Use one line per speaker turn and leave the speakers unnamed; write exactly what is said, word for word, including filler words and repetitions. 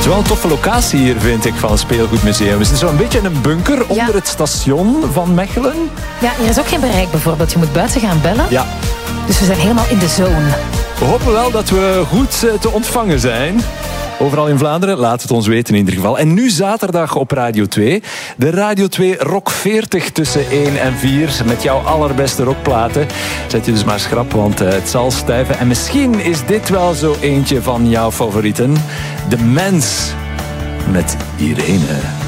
Het is wel een toffe locatie hier, vind ik, van het Speelgoedmuseum. Het is zo'n beetje een bunker ja. onder het station van Mechelen.
Ja, er is ook geen bereik bijvoorbeeld. Je moet buiten gaan bellen.
Ja.
Dus we zijn helemaal in de zone.
We hopen wel dat we goed te ontvangen zijn. Overal in Vlaanderen, laat het ons weten in ieder geval. En nu zaterdag op Radio twee. De Radio twee Rock veertig tussen één en vier. Met jouw allerbeste rockplaten. Zet je dus maar schrap, want het zal stijven. En misschien is dit wel zo eentje van jouw favorieten. De Mens met Irene.